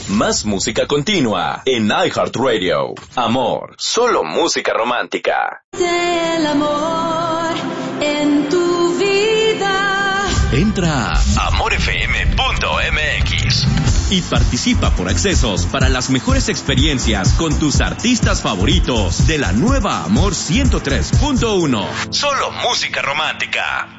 Más música continua en iHeartRadio. Amor, solo música romántica. El amor en tu vida. Entra a amorfm.mx y participa por accesos para las mejores experiencias con tus artistas favoritos de la nueva Amor 103.1. Solo música romántica.